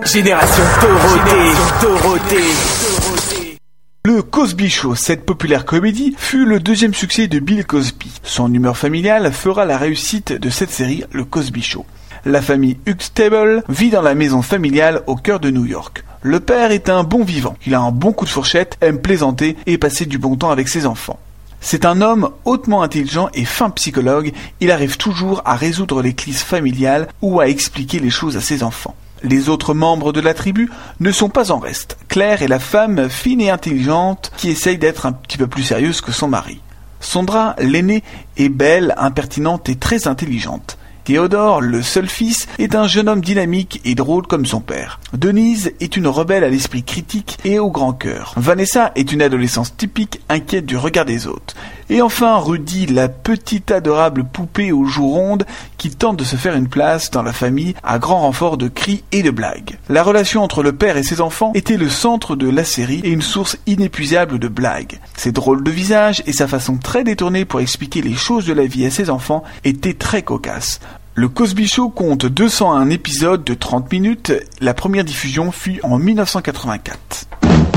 Génération Dorothée. Le Cosby Show, cette populaire comédie, fut le deuxième succès de Bill Cosby. Son humeur familiale fera la réussite de cette série, le Cosby Show. La famille Huxtable vit dans la maison familiale au cœur de New York. Le père est un bon vivant, il a un bon coup de fourchette, aime plaisanter et passer du bon temps avec ses enfants. C'est un homme hautement intelligent et fin psychologue, il arrive toujours à résoudre les crises familiales ou à expliquer les choses à ses enfants. Les autres membres de la tribu ne sont pas en reste. Claire est la femme fine et intelligente qui essaye d'être un petit peu plus sérieuse que son mari. Sondra, l'aînée, est belle, impertinente et très intelligente. Théodore, le seul fils, est un jeune homme dynamique et drôle comme son père. Denise est une rebelle à l'esprit critique et au grand cœur. Vanessa est une adolescente typique, inquiète du regard des autres. Et enfin Rudy, la petite adorable poupée aux joues rondes qui tente de se faire une place dans la famille à grand renfort de cris et de blagues. La relation entre le père et ses enfants était le centre de la série et une source inépuisable de blagues. Ses drôles de visage et sa façon très détournée pour expliquer les choses de la vie à ses enfants étaient très cocasses. Le Cosby Show compte 201 épisodes de 30 minutes. La première diffusion fut en 1984.